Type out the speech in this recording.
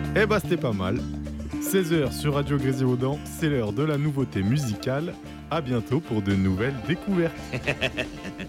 Eh bah c'était pas mal. 16h sur Radio Grésivaudan, c'est l'heure de la nouveauté musicale. À bientôt pour de nouvelles découvertes.